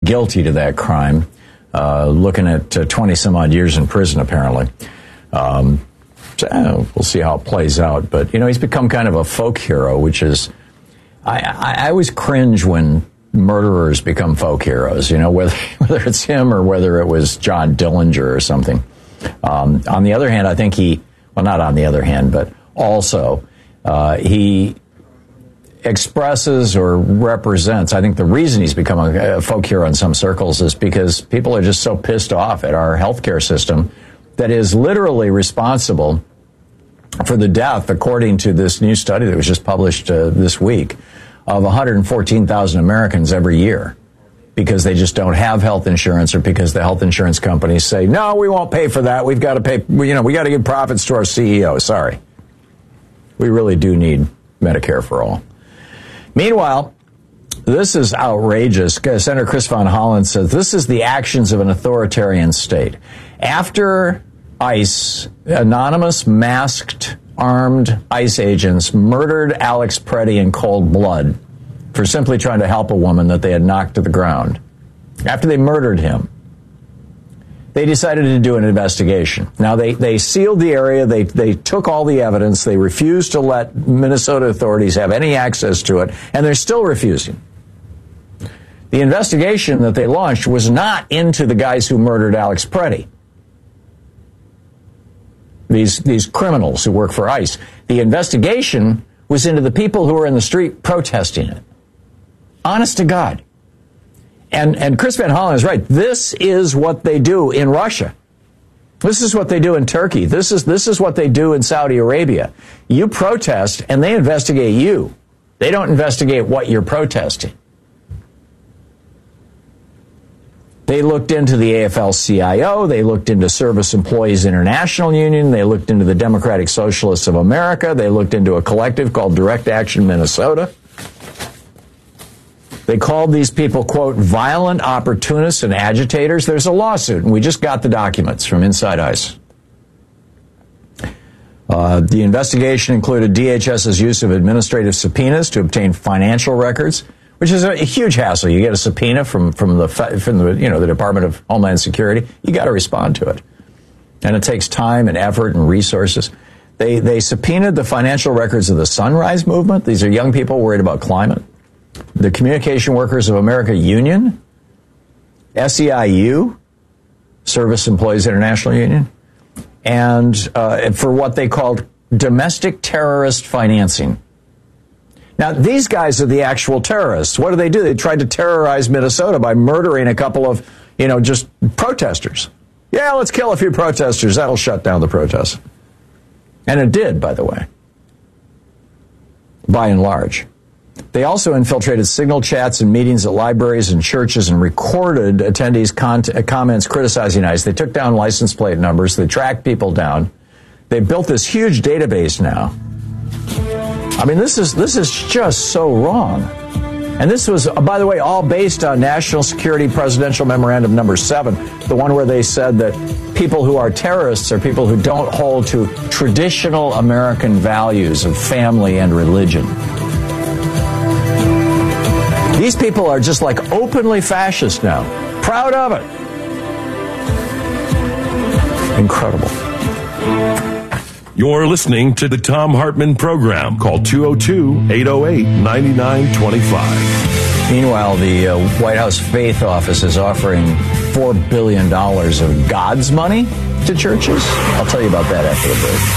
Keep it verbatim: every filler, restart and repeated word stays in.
guilty to that crime, uh, looking at uh, twenty some odd years in prison, apparently. Um, so, uh, we'll see how it plays out. But, you know, he's become kind of a folk hero, which is, I, I, I always cringe when murderers become folk heroes, you know, whether, whether it's him or whether it was John Dillinger or something. Um, on the other hand, I think he, well, not on the other hand, but also uh, he expresses or represents, I think the reason he's become a, a folk hero in some circles is because people are just so pissed off at our healthcare system that is literally responsible for the death, according to this new study that was just published uh, this week, of one hundred fourteen thousand Americans every year because they just don't have health insurance or because the health insurance companies say, no, we won't pay for that. We've got to pay, you know, we got to give profits to our C E O. Sorry. We really do need Medicare for all. Meanwhile, this is outrageous. Senator Chris Van Hollen says this is the actions of an authoritarian state. After ICE, anonymous, masked, armed ICE agents murdered Alex Preddy in cold blood for simply trying to help a woman that they had knocked to the ground. After they murdered him, they decided to do an investigation. Now, they, they sealed the area. They, they took all the evidence. They refused to let Minnesota authorities have any access to it, and they're still refusing. The investigation that they launched was not into the guys who murdered Alex Preddy. These, these criminals who work for ICE. The investigation was into the people who were in the street protesting it. Honest to God. And, and Chris Van Hollen is right. This is what they do in Russia. This is what they do in Turkey. This is, this is what they do in Saudi Arabia. You protest and they investigate you. They don't investigate what you're protesting. They looked into the A F L C I O. They looked into Service Employees International Union. They looked into the Democratic Socialists of America. They looked into a collective called Direct Action Minnesota. They called these people, quote, violent opportunists and agitators. There's a lawsuit, and we just got the documents from inside ICE. Uh, the investigation included DHS's use of administrative subpoenas to obtain financial records, which is a, a huge hassle. You get a subpoena from, from the from the you know the Department of Homeland Security. You got to respond to it, and it takes time and effort and resources. They they subpoenaed the financial records of the Sunrise Movement. These are young people worried about climate. The Communication Workers of America Union, S E I U, Service Employees International Union, and uh, for what they called domestic terrorist financing. Now, these guys are the actual terrorists. What do they do? They tried to terrorize Minnesota by murdering a couple of, you know, just protesters. Yeah, let's kill a few protesters. That'll shut down the protests. And it did, by the way, by and large. They also infiltrated signal chats and meetings at libraries and churches and recorded attendees' con- comments criticizing ICE. They took down license plate numbers. They tracked people down. They built this huge database now. I mean, this is this is just so wrong. And this was, by the way, all based on National Security Presidential Memorandum number seven, the one where they said that people who are terrorists are people who don't hold to traditional American values of family and religion. These people are just like openly fascist now. Proud of it. Incredible. You're listening to the Thom Hartmann Program. Call two oh two, eight oh eight, nine nine two five. Meanwhile, the uh, White House Faith Office is offering four billion dollars of God's money to churches. I'll tell you about that after the break.